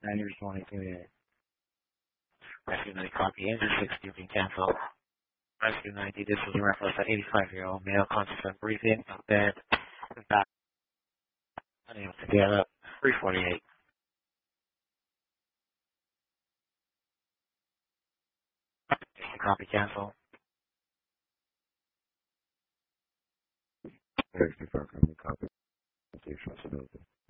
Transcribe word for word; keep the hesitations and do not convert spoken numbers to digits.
ninety responding to it. Rescue ninety copy. Engine sixty you can cancel. Rescue ninety, this was a reference to eighty-five-year-old male conscious and breathing, in bed, back, unable to get up. three forty-eight. Copy cancel. sixty-five, copy. Copy. Responsibility.